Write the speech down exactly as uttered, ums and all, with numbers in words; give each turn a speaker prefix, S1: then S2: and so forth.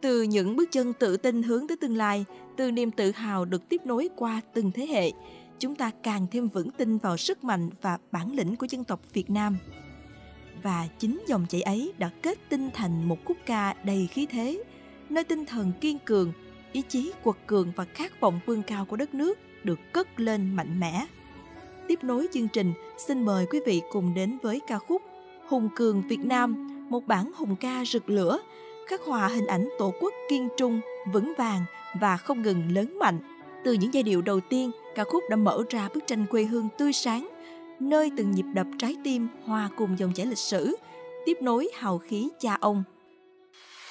S1: Từ những bước chân tự tin hướng tới tương lai, từ niềm tự hào được tiếp nối qua từng thế hệ, chúng ta càng thêm vững tin vào sức mạnh và bản lĩnh của dân tộc Việt Nam. Và chính dòng chảy ấy đã kết tinh thành một khúc ca đầy khí thế, nơi tinh thần kiên cường, ý chí quật cường và khát vọng vươn cao của đất nước được cất lên mạnh mẽ. Tiếp nối chương trình, xin mời quý vị cùng đến với ca khúc Hùng Cường Việt Nam, một bản hùng ca rực lửa, khắc họa hình ảnh tổ quốc kiên trung, vững vàng và không ngừng lớn mạnh. Từ những giai điệu đầu tiên, ca khúc đã mở ra bức tranh quê hương tươi sáng, nơi từng nhịp đập trái tim hòa cùng dòng chảy lịch sử, tiếp nối hào khí cha ông.